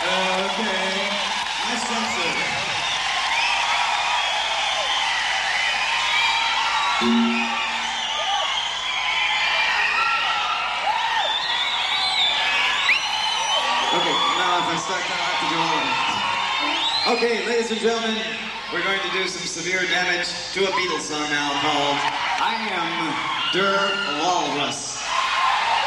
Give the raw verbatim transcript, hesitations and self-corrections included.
Okay. Nice jumpsuit. Okay, now if I start, I have to do all of it. Okay, ladies and gentlemen, we're going to do some severe damage to a Beatles song now called I Am Der Walrus.